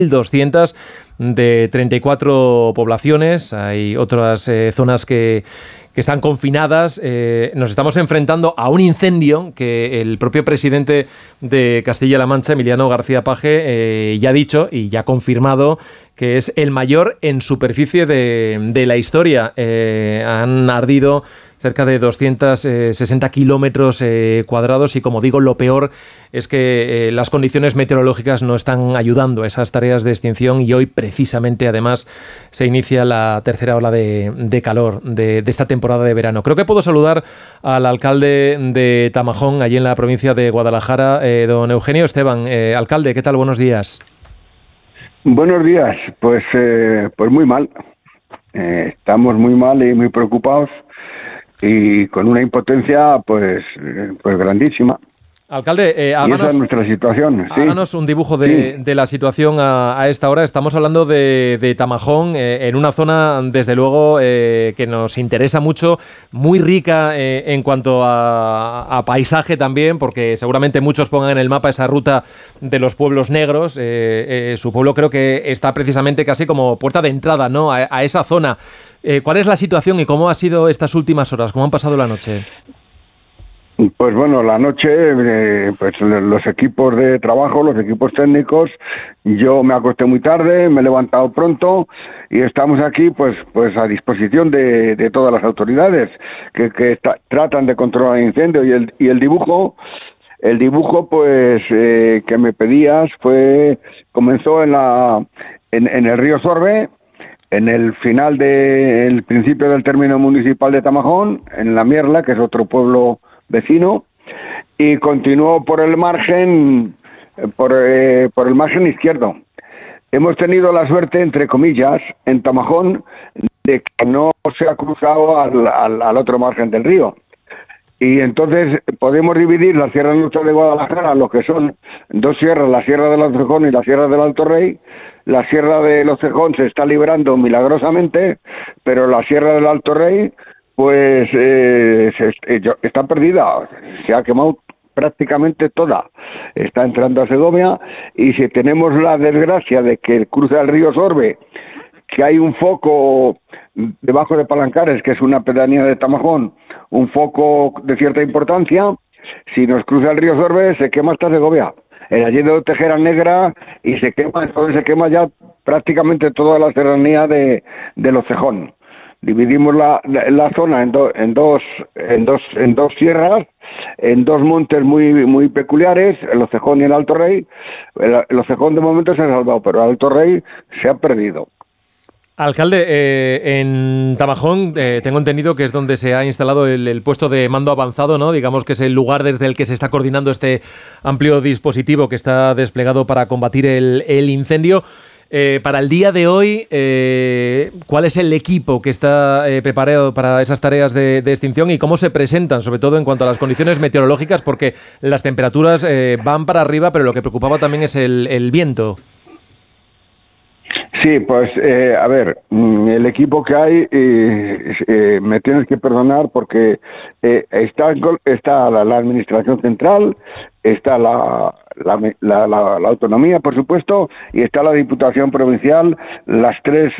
1.200 de 34 poblaciones. Hay otras zonas que están confinadas. Nos estamos enfrentando a un incendio que el propio presidente de Castilla-La Mancha, Emiliano García Paje, ya ha dicho y ya ha confirmado que es el mayor en superficie de la historia. Han ardido cerca de 260 kilómetros cuadrados y, como digo, lo peor es que las condiciones meteorológicas no están ayudando a esas tareas de extinción y hoy precisamente además se inicia la tercera ola de calor de esta temporada de verano. Creo que puedo saludar al alcalde de Tamajón, allí en la provincia de Guadalajara, don Eugenio Esteban. Alcalde, ¿qué tal? Buenos días. Buenos días. Pues muy mal. Estamos muy mal y muy preocupados y con una impotencia pues grandísima. Alcalde, esa es nuestra situación. Sí. Háganos un dibujo de la situación a esta hora. Estamos hablando de Tamajón, en una zona, desde luego, que nos interesa mucho, muy rica en cuanto a paisaje también, porque seguramente muchos pongan en el mapa esa ruta de los pueblos negros. Su pueblo creo que está precisamente casi como puerta de entrada, ¿no?, a esa zona. ¿Cuál es la situación y cómo ha sido estas últimas horas? ¿Cómo han pasado la noche? Pues bueno, la noche, pues los equipos de trabajo, los equipos técnicos, yo me acosté muy tarde, me he levantado pronto y estamos aquí pues a disposición de todas las autoridades que tratan de controlar el incendio. Y el dibujo pues que me pedías comenzó en el río Sorbe, en el final del principio del término municipal de Tamajón, en La Mierla, que es otro pueblo vecino, y continuó por el margen izquierdo. Hemos tenido la suerte, entre comillas, en Tamajón, de que no se ha cruzado al otro margen del río. Y entonces podemos dividir la Sierra Norte de Guadalajara, lo que son dos sierras, la Sierra del Alcejón y la Sierra del Alto Rey. La Sierra del Alcejón se está librando milagrosamente, pero la Sierra del Alto Rey pues está perdida, se ha quemado prácticamente toda, está entrando a Segovia. Y si tenemos la desgracia de que cruza el río Sorbe, que hay un foco debajo de Palancares, que es una pedanía de Tamajón, un foco de cierta importancia, si nos cruza el río Sorbe se quema hasta Segovia, el Allende de Tejera Negra, y entonces se quema ya prácticamente toda la serranía de Los Cejón. Dividimos la zona en dos sierras, en dos montes muy peculiares, el Ocejón y el Alto Rey. El Ocejón de momento se ha salvado, pero el Alto Rey se ha perdido. Alcalde, en Tamajón tengo entendido que es donde se ha instalado el puesto de mando avanzado, ¿no? Digamos que es el lugar desde el que se está coordinando este amplio dispositivo que está desplegado para combatir el incendio. Para el día de hoy, ¿cuál es el equipo que está preparado para esas tareas de extinción y cómo se presentan, sobre todo en cuanto a las condiciones meteorológicas? Porque las temperaturas van para arriba, pero lo que preocupaba también es el viento. Sí, pues a ver, el equipo que hay, me tienes que perdonar porque está la administración central, está la autonomía, por supuesto, y está la Diputación Provincial. Las tres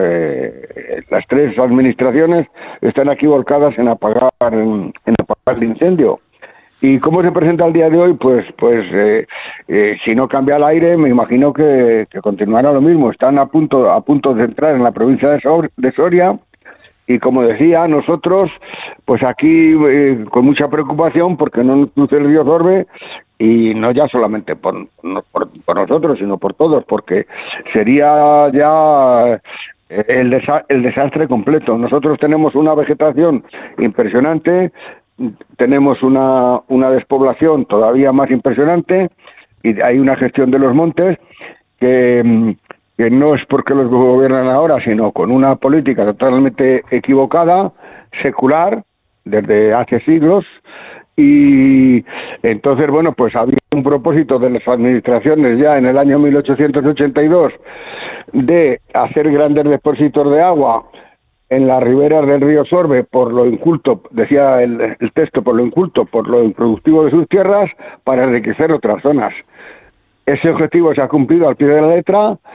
administraciones están aquí volcadas en apagar el incendio. ¿Y cómo se presenta el día de hoy? Pues si no cambia el aire, me imagino que continuará lo mismo. Están a punto de entrar en la provincia de Soria. Y como decía, nosotros, pues aquí con mucha preocupación porque no nos cruce el río Sorbe, y no ya solamente por nosotros, sino por todos, porque sería ya el desastre completo. Nosotros tenemos una vegetación impresionante, tenemos una despoblación todavía más impresionante, y hay una gestión de los montes que no es porque los gobiernan ahora, sino con una política totalmente equivocada, secular, desde hace siglos. Y entonces, bueno, pues había un propósito de las administraciones ya en el año 1882 de hacer grandes depósitos de agua en las riberas del río Sorbe, por lo inculto, decía el texto, por lo inculto, por lo improductivo de sus tierras, para enriquecer otras zonas. Ese objetivo se ha cumplido al pie de la letra.